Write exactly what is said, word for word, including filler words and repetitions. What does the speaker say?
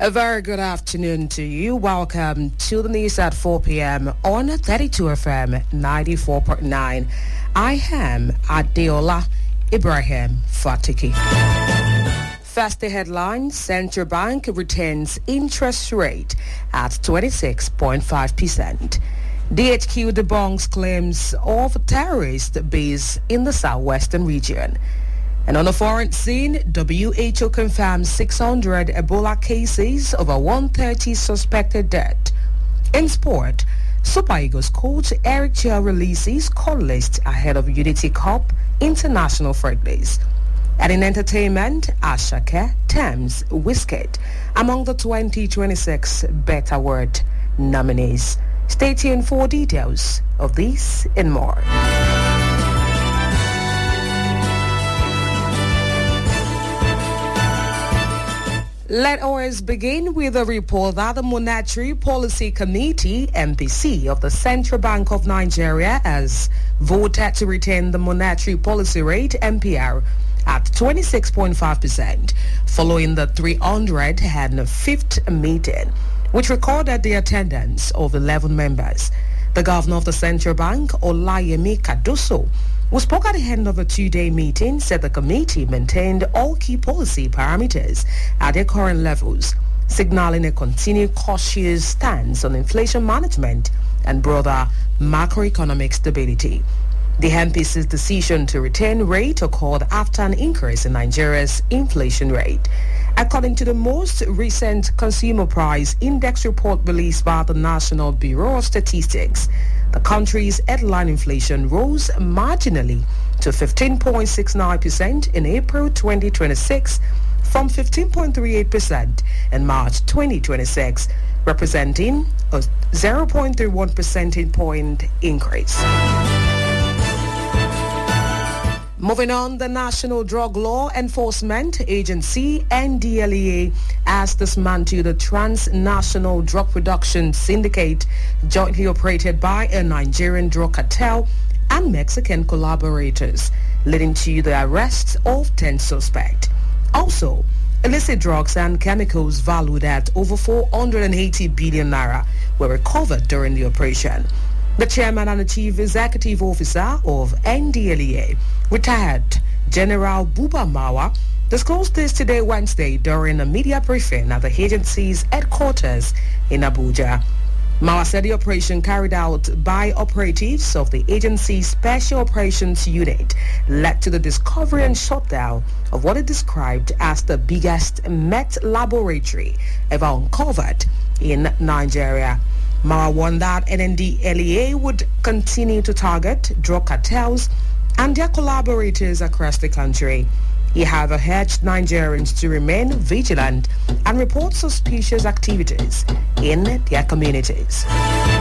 A very good afternoon to you. Welcome to the news at four p.m. on thirty-two F M ninety-four point nine. I am Adeola Ibrahim Fatiki. First, the headline: Central Bank retains interest rate at twenty-six point five percent. D H Q debunks claims of terrorist base in the southwestern region. And on the foreign scene, W H O confirms six hundred Ebola cases, over one hundred thirty suspected dead. In sport, Super Eagles coach Eric Chell releases call list ahead of Unity Cup International Friendlies. And in entertainment, Ashake, Thames, Wizkid among the twenty twenty-six Bet Award nominees. Stay tuned for details of these and more. Let us begin with a report that the Monetary Policy Committee, M P C, of the Central Bank of Nigeria has voted to retain the monetary policy rate, M P R, at twenty-six point five percent, following the three hundred fifth meeting, which recorded the attendance of eleven members. The governor of the Central Bank, Olayemi Kadoso, who spoke at the end of a two-day meeting, said the committee maintained all key policy parameters at their current levels, signaling a continued cautious stance on inflation management and broader macroeconomic stability. The M P C's decision to retain rate occurred after an increase in Nigeria's inflation rate. According to the most recent Consumer Price Index report released by the National Bureau of Statistics, the country's headline inflation rose marginally to fifteen point six nine percent in April twenty twenty-six from fifteen point three eight percent in March twenty twenty-six, representing a zero point three one percentage point increase. Moving on, the National Drug Law Enforcement Agency, N D L E A, has dismantled the transnational drug production syndicate jointly operated by a Nigerian drug cartel and Mexican collaborators, leading to the arrest of ten suspects. Also, illicit drugs and chemicals valued at over four hundred eighty billion naira were recovered during the operation. The chairman and the chief executive officer of N D L E A, retired General Buba Mawa, disclosed this today, Wednesday, during a media briefing at the agency's headquarters in Abuja. Mawa said the operation carried out by operatives of the agency's Special Operations Unit led to the discovery and shutdown of what it described as the biggest meth laboratory ever uncovered in Nigeria. Mawa warned that N D L E A would continue to target drug cartels and their collaborators across the country. He, however, urged Nigerians to remain vigilant and report suspicious activities in their communities.